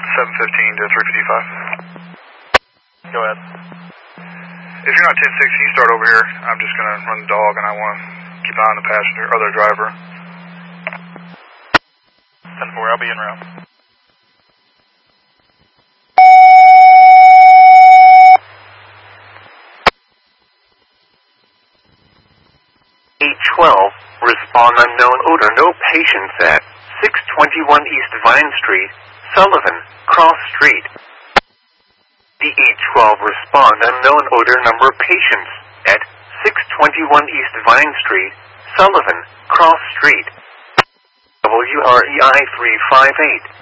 715 to 355. Go ahead. If you're not 10-6, can you start over here? I'm just going to run the dog and I want to keep an eye on the passenger, or the driver. 10-4, I'll be en route. Respond unknown odor, no patients at 621 East Vine Street, Sullivan, Cross Street. DE12, respond unknown odor, number of patients at 621 East Vine Street, Sullivan, Cross Street. WREI 358.